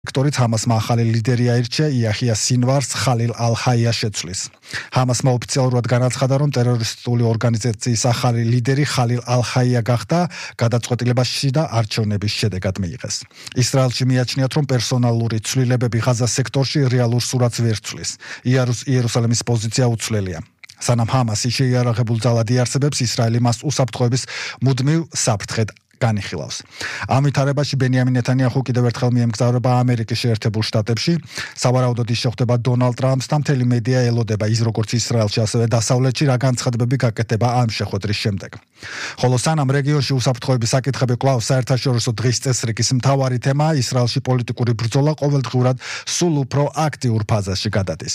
სექტორით ჰამასმა ახალი ლიდერი აირჩია იაჰია სინვარს ხალილ ალ-ჰაია შეცვლის. ჰამასმა ოფიციალურად განაცხადა, რომ ტერორისტული ორგანიზაციის ახალი ლიდერი ხალილ ალ-ჰაია გახდა გადაწყვეტილებაში და არჩევნების შედეგად მიიღეს. ისრაელში მიაჩნიათ, რომ პერსონალური ცვლილებები ღაზას სექტორში რეალურ სურათს ვერ ცვლის. იერუსალიმის პოზიცია უცვლელია. სანამ ჰამასი შეიარაღებულ ძალად იარსებებს, ისრაელი მას უსაფრთხოების მუდმივ საფრთხედ განიხილავს. ამ ვითარებაში ბენიამინ ნეთანიაჰუ კიდევ ერთხელ მიემგზავრება ამერიკის შეერთებულ შტატებში. სავარაუდოდ ის შეხვდება დონალდ ტრამპს და მთელი მედია ელოდება ის როგორც ისრაელში, ასევე დასავლეთში რა განცხადებები გაკეთდება ამ შეხვედრის შემდეგ. ხოლო სანამ რეგიონში უსაფრთხოების საკითხები კვლავ საერთაშორისო დღის წესრიგის მთავარი თემაა, ისრაელში პოლიტიკური ბრძოლა ყოველდღურად სულ უფრო აქტიურ ფაზაში გადადის.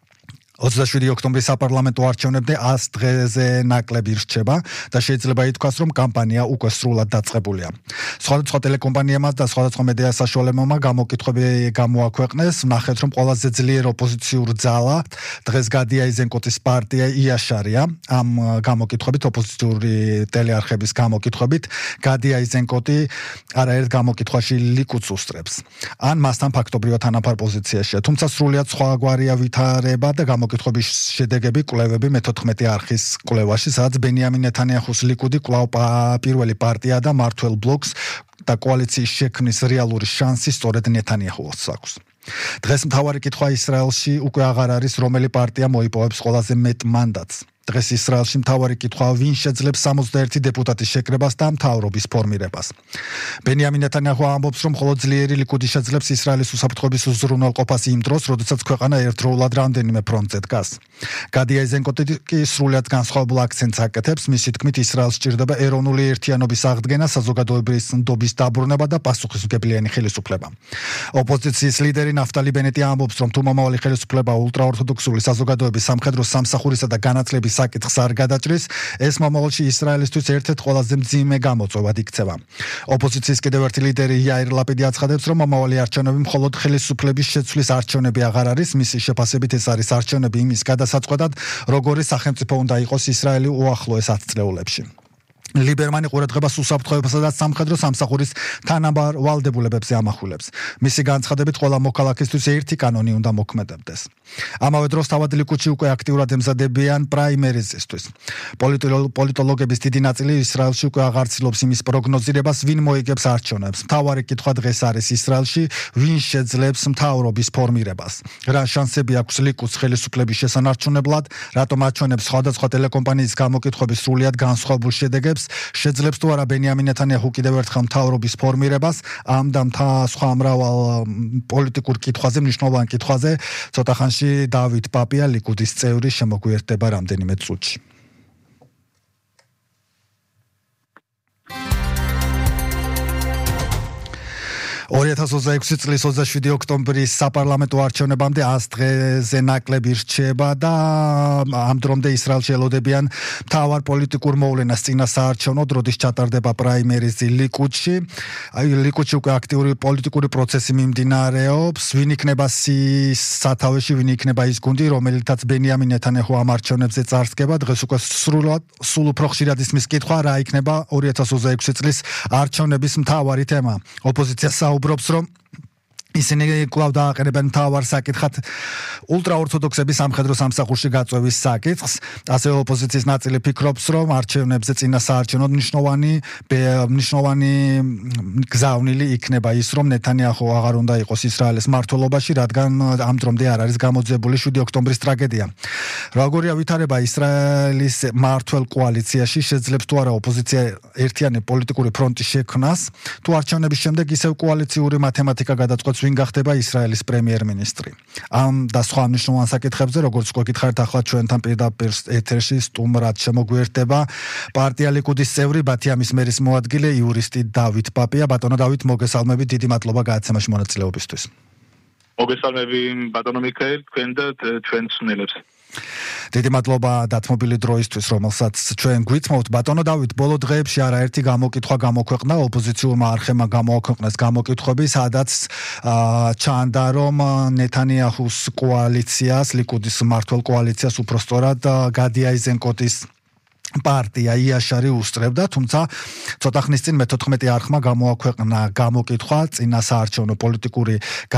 27 ოქტომბრის საპარლამენტო არჩევნებზე 100 დღეზე ნაკლები რჩება და შეიძლება ითქვას, რომ კამპანია უკვე სრულად დაწყებულია. სხვადასხვა ტელეკომპანიებმა და სხვადასხვა მედია საშუალებებმა გამოკითხვები გამოაქვეყნეს. ვნახეთ, რომ ყველაზე ძლიერ ოპოზიციურ ძალა დღეს გადი აიზენკოტის პარტია იაშარია. ამ გამოკითხვებით, ოპოზიციური ტელეარხების გამოკითხვებით, გადი აიზენკოტი არაერთ გამოკითხვაში ლიკუდს უსწრებს. ან მასთან ფაქტობრივად თანაფარ პოზიციაშია. თუმცა სრულიად სხვაგვარია ვითარება და კითხვების შედეგები კვლევები მე-14 არხის კვლევაში, სადაც ბენიამინ ნეთანიაჰუს ლიკუდი კვლავ პირველი პარტია და მართველ ბლოკს და კოალიციის შექმნის რეალური შანსი სწორედ ნეთანიაჰუს აქვს. დღეს მთავარი კითხვა ისრაელში უკვე აღარ არის, რომელი პარტია მოიპოვებს ყველაზე მეტ მანდატს. დღეს ისრაელში მთავარი კითხვაა, ვინ შეძლებს 61 დეპუტატის შეკრებას და მთავრობის ფორმირებას. ბენიამინ ნეთანიაჰუ ამბობს, რომ მხოლოდ ძლიერი ლიკუდი შეძლებს ისრაელის უსაფრთხოების უზრუნველყოფას იმ დროს, როდესაც ქვეყანა ერთდროულად რამდენიმე ფრონტზე დგას. გადი აიზენკოტი კი სრულიად განსხვავებულ აქცენტს აკეთებს, მისი თქმით, ისრაელს სჭირდება ეროვნული ერთიანობის აღდგენა, საზოგადოების ნდობის დაბრუნება და პასუხისმგებლიანი ხელისუფლება. ოპოზიციის ლიდერი ნაფტალი ბენეტი ამბობს, რომ თუ მომავალი ხელისუფლება ულტრაორთოდოქსული საზოგადოების სამხედრო სამსახურისა და განათლების საკითხს არ გადაჭრის, ეს მომავალში ისრაელისთვის ერთ-ერთ ყველაზე მძიმე გამოწვევად იქცევა. ოპოზიციის კიდევ ერთი ლიდერი იაირ ლაპიდი აცხადებს, რომ მომავალი არჩევნები მხოლოდ ხელისუფლების შეცვლის არჩევნები აღარ არის, მისი შეფასებით ეს არის არჩევნები იმის გადასაწყვეტად, როგორი სახელმწიფო უნდა იყოს ისრაელი უახლოეს 10 წლეულებში. ლიბერმანი ყურადღებას უსაფრთხოებასა და სამხედრო სამსახურის თანაბარ ვალდებულებებზე ამახვილებს. მისი განცხადებით, ყველა მოქალაქისთვის ერთი კანონი უნდა მოქმედებდეს. ამავე დროს თავად ლიკუდში უკვე აქტიურად ემზადებიან პრაიმერიზისთვის. პოლიტოლოგების დიდი ნაწილი ისრაელში უკვე აღარ ცდილობს იმის პროგნოზირებას, ვინ მოიგებს არჩევნებს. მთავარი კითხვა დღეს არის ისრაელში, ვინ შეძლებს მთავრობის ფორმირებას. რა შანსები აქვს ლიკუდს ხელისუფლების შესანარჩუნებლად, რატომ აჩვენებს სხვადასხვა ტელეკომპანიის გამოკითხვების სრულიად განსხვავებულ შედეგებს, შეძლებს თუ არა ბენიამინ ნეთანიაჰუ კიდევ ერთხელ მთავრობის ფორმირებას, ამ და სხვა მრავალ პოლიტიკურ კითხვაზე, მნიშვნელოვან კითხვაზე, ცოტა ხანში დავით პაპია, ლიკუდის წევრი, შემოგვიერთდება რამდენიმე წუთში. წლის 27 ოქტომბრის საპარლამენტო არჩევნებამდე 100 დღეზე ნაკლები რჩება და ამ დრომდე ისრაელში ელოდებიან მთავარ პოლიტიკურ მოვლენას წინასაარჩევნოდ, როდის ჩატარდება პრაიმერიზი ლიკუდში. ლიკუდში უკვე აქტიური პოლიტიკური პროცესი მიმდინარეობს. ვინ იქნება სათავეში, ვინ იქნება ის გუნდი, რომელიცაც ბენიამინ ნეთანიაჰუ ამ არჩევნებზე წარსდგება. დღეს უკვე სულ უფრო ხშირად ისმის კითხვა, რა იქნება 2026 წლის არჩევნების მთავარი თემა. ოპოზიცია უბრობს, რომ ისინი კვლავ დააყენებენ მთავარ საკითხად ულტრაორთოდოქსების სამხედრო სამსახურში გაწვევის საკითხს. ასევე ოპოზიციის ნაწილი ფიქრობს, რომ არჩევნებზე წინასაარჩევნოდ მნიშვნელოვანი გზავნილი იქნება ის, რომ ნეთანიაჰუ აღარ უნდა იყოს ისრაელის მმართველობაში, რადგან ამ დრომდე არ არის გამოძიებული 7 ოქტომბრის ტრაგედია. როგორია ვითარება ისრაელის მმართველ კოალიციაში, შეძლებს თუ არა ოპოზიცია ერთიანი პოლიტიკური ფრონტის შექმნას, თუ არჩევნების შემდეგ ისევ კოალიციური მათემატიკა გადაწყვეტს, ვინ გახდება ისრაელის პრემიერ-მინისტრი. ამ და სხვა მნიშვნელოვან საკითხებზე, როგორც უკვე გითხარით, ახლა ჩვენთან პირდაპირ ეთერში სტუმრად შემოგვიერთდება პარტია ლიკუდის წევრი, ბათიამის მერის მოადგილე, იურისტი დავით პაპია. ბატონო დავით, მოგესალმებით, დიდი მადლობა გადაცემაში მონაწილეობისთვის. მოგესალმები ბატონო მიქაელ, თქვენ და ჩვენ მსმენელებს. დიდი მადლობა დათმობილი დროისთვის, რომელსაც ჩვენ გვიწმოვთ. ბატონო დავით, ბოლო დღეებში არაერთი გამოკითხვა გამოქვეყნა, ოპოზიციურმა არხებმა გამოაქვეყნეს გამოკითხვები, სადაც ჩანდა, რომ ნეთანიაჰუს კოალიციას, ლიკუდის მმართველ კოალიციას უпростоრად გადი აიზენკოტის პარტია იაშარი უსწრებდა, თუმცა ცოტა ხნის წინ მე-14 არხმა გამოაქვეყნა გამოკითხვა წინა საარჩევნო პოლიტიკური